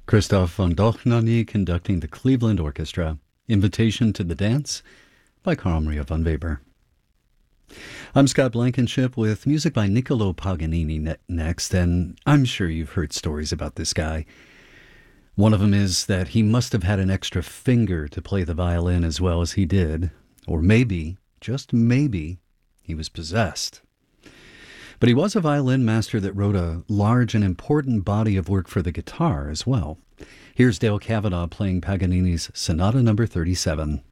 Christoph von Dohnanyi conducting the Cleveland Orchestra. Invitation to the Dance by Carl Maria von Weber. I'm Scott Blankenship with music by Niccolo Paganini next, and I'm sure you've heard stories about this guy. One of them is that he must have had an extra finger to play the violin as well as he did, or maybe, just maybe, he was possessed. But he was a violin master that wrote a large and important body of work for the guitar as well. Here's Dale Cavanaugh playing Paganini's Sonata No. 37.